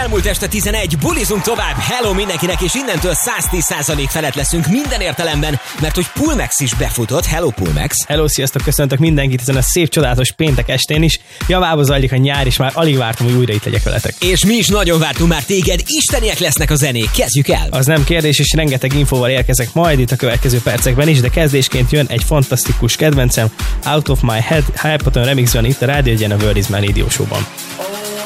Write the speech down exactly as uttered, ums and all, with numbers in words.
elmúlt este tizenegy, bulizunk tovább, hello mindenkinek, és innentől száztíz százalék felett leszünk minden értelemben, mert hogy Pulmax is befutott, hello Pulmax. Hello, sziasztok, köszöntök mindenkit ezen a szép, csodálatos péntek estén is. Javába zajlik a nyár, és már alig vártam, hogy újra itt legyek veletek. És mi is nagyon vártunk már téged, isteniek lesznek a zenék, kezdjük el. Az nem kérdés, és rengeteg infóval érkezek majd itt a következő percekben is, de kezdésként jön egy fantasztikus kedvencem, Out of My Head, Hype Poton remixben itt a Rádió Egyen a World Is My Radio Show-ban.